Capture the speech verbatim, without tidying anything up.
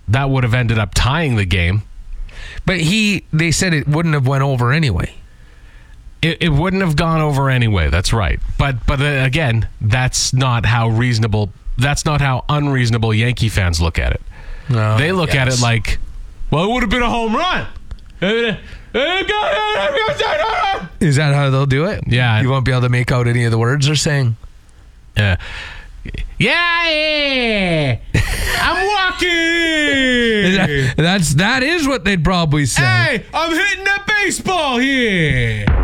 that would have ended up tying the game. But he, they said it wouldn't have went over anyway. It, it wouldn't have gone over anyway. That's right. But but uh, again, that's not how reasonable. That's not how unreasonable Yankee fans look at it. No, they look yes. at it like, well, it would have been a home run. Is that how they'll do it? Yeah. You won't be able to make out any of the words they're saying? Yeah. Yeah, yeah. I'm walking. That, that's, that is what they'd probably say. Hey, I'm hitting a baseball here.